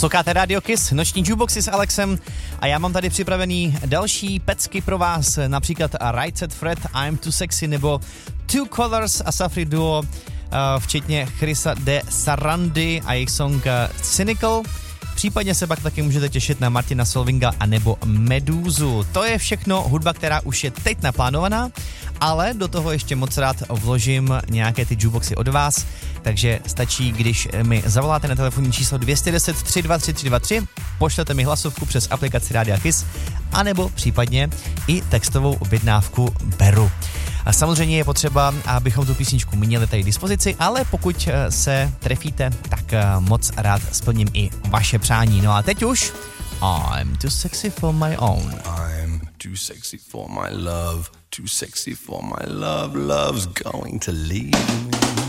Posloucháte Radio Kiss, noční jukeboxy s Alexem a já mám tady připravený další pecky pro vás, například Right Set Fred, I'm Too Sexy nebo Two Colors a Safri Duo, včetně Chrisa de Sarandy a jejich song Cynical. Případně se pak taky můžete těšit na Martina Solvinga a nebo Medúzu. To je všechno hudba, která už je teď naplánovaná, ale do toho ještě moc rád vložím nějaké ty jukeboxy od vás, takže stačí, když mi zavoláte na telefonní číslo 210 323 323, pošlete mi hlasovku přes aplikaci Rádia Kiss, anebo případně i textovou objednávku beru. A samozřejmě je potřeba, abychom tu písničku měli tady k dispozici, ale pokud se trefíte, tak moc rád splním i vaše přání. No a teď už I'm too sexy for my own. I'm too sexy for my love, too sexy for my love, love's going to leave me.